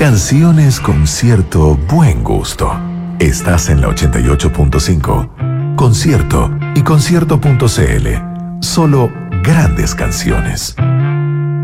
Canciones con cierto buen gusto. Estás en la 88.5. Concierto y concierto.cl. Solo grandes canciones.